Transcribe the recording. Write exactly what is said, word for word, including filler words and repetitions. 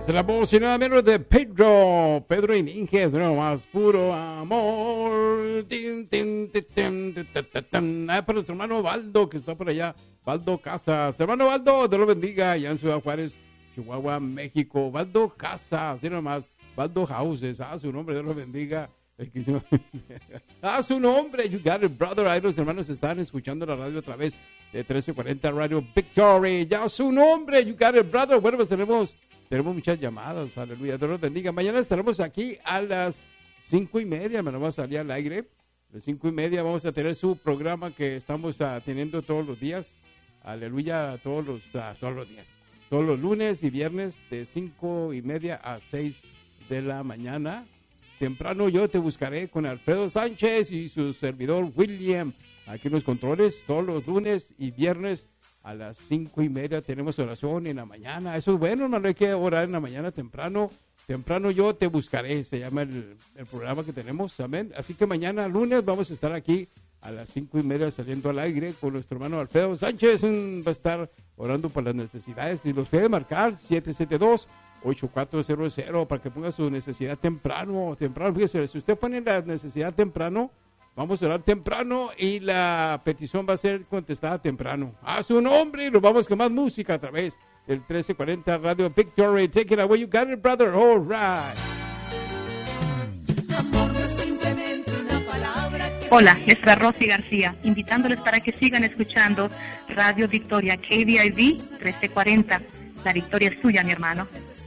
Es la voz y nada menos de Pedro, Pedro Inínguez, no más puro amor. Tin, tin, tin, tin, tin, tin, tin. Ah, para nuestro hermano Valdo, que está por allá, Valdo Casas. Hermano Valdo, Dios lo bendiga, allá en Ciudad Juárez, Chihuahua, México. Valdo Casas, así nomás, Valdo Houses, ah, su nombre, Dios lo bendiga. Ah, su nombre, you got it, brother. Ahí los hermanos están escuchando la radio otra vez de trece cuarenta Radio Victory. Ya su nombre, you got it, brother. Bueno, pues tenemos, tenemos muchas llamadas, aleluya, Dios los bendiga. Mañana estaremos aquí a las cinco y media, me vamos a salir al aire. A las cinco y media vamos a tener su programa que estamos uh, teniendo todos los días, aleluya, todos los, uh, todos los días. Todos los lunes y viernes de cinco y media a seis de la mañana. Temprano yo te buscaré con Alfredo Sánchez y su servidor William. Aquí en los controles, todos los lunes y viernes a las cinco y media tenemos oración en la mañana. Eso es bueno, hermano, hay que orar en la mañana temprano. Temprano yo te buscaré, se llama el, el programa que tenemos, amén. Así que mañana lunes vamos a estar aquí a las cinco y media saliendo al aire con nuestro hermano Alfredo Sánchez. Un, va a estar orando por las necesidades y los puede marcar siete siete dos, ocho cuatro cero cero para que ponga su necesidad temprano, temprano. Fíjese, si usted pone la necesidad temprano, vamos a orar temprano y la petición va a ser contestada temprano. A su nombre, y nos vamos con más música a través del trece cuarenta Radio Victory. Take it away, you got it, brother. All right. Amor no es simplemente una palabra que Hola, es la Rosy García, invitándoles para que sigan escuchando Radio Victoria K V I V trece cuarenta. La victoria es suya, mi hermano.